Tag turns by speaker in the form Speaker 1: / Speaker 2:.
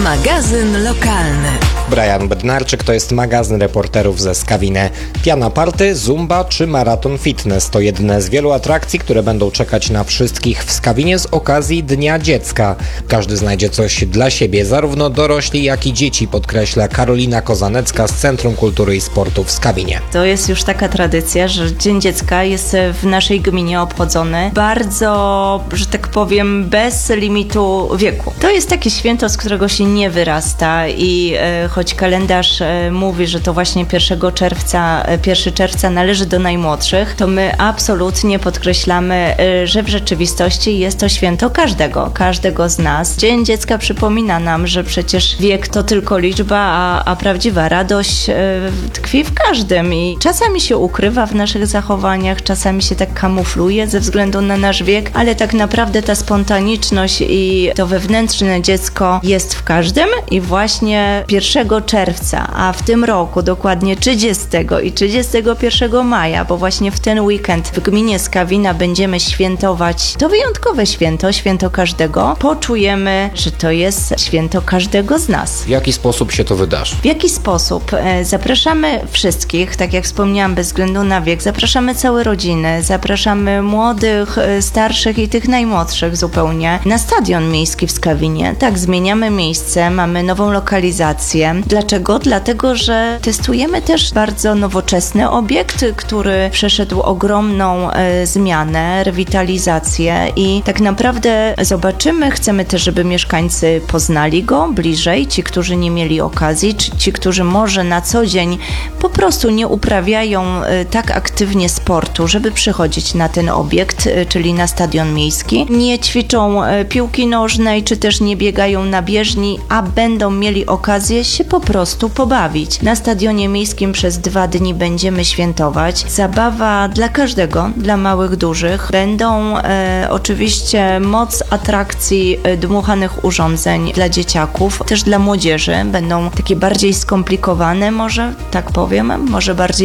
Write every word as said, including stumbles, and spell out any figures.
Speaker 1: Magazyn lokalny.
Speaker 2: Brian Bednarczyk to jest magazyn reporterów ze Skawiny. Piana party, zumba czy maraton fitness to jedne z wielu atrakcji, które będą czekać na wszystkich w Skawinie z okazji Dnia Dziecka. Każdy znajdzie coś dla siebie, zarówno dorośli, jak i dzieci, podkreśla Karolina Kozanecka z Centrum Kultury i Sportu w Skawinie.
Speaker 3: To jest już taka tradycja, że Dzień Dziecka jest w naszej gminie obchodzony bardzo, że tak powiem, bez limitu wieku. To jest takie święto, z którego się nie wyrasta i e, choć kalendarz e, mówi, że to właśnie pierwszego czerwca, e, pierwszego czerwca należy do najmłodszych, to my absolutnie podkreślamy, e, że w rzeczywistości jest to święto każdego, każdego z nas. Dzień Dziecka przypomina nam, że przecież wiek to tylko liczba, a, a prawdziwa radość e, tkwi w każdym i czasami się ukrywa w naszych zachowaniach, czasami się tak kamufluje ze względu na nasz wiek, ale tak naprawdę ta spontaniczność i to wewnętrzne dziecko jest w każdym i właśnie pierwszego czerwca, a w tym roku dokładnie trzydziestego i trzydziestego pierwszego maja, bo właśnie w ten weekend w gminie Skawina będziemy świętować to wyjątkowe święto, święto każdego, poczujemy, że to jest święto każdego z nas.
Speaker 2: W jaki sposób się to wydarzy?
Speaker 3: W jaki sposób? Zapraszamy wszystkich, tak jak wspomniałam, bez względu na wiek, zapraszamy całe rodziny, zapraszamy młodych, starszych i tych najmłodszych zupełnie na Stadion Miejski w Skawinie. Tak, zmieniamy miejsce, mamy nową lokalizację. Dlaczego? Dlatego, że testujemy też bardzo nowoczesny obiekt, który przeszedł ogromną e, zmianę, rewitalizację i tak naprawdę zobaczymy, chcemy też, żeby mieszkańcy poznali go bliżej, ci, którzy nie mieli okazji, czy ci, którzy może na co dzień po prostu nie uprawiają e, tak aktywnie sportu, żeby przychodzić na ten obiekt, e, czyli na Stadion Miejski. Nie ćwiczą e, piłki nożnej, czy też nie biegają na bieżni, a będą mieli okazję się po prostu pobawić. Na Stadionie Miejskim przez dwa dni będziemy świętować. Zabawa dla każdego, dla małych, dużych. Będą e, oczywiście moc atrakcji e, dmuchanych urządzeń dla dzieciaków, też dla młodzieży. Będą takie bardziej skomplikowane, może tak powiem, może bardziej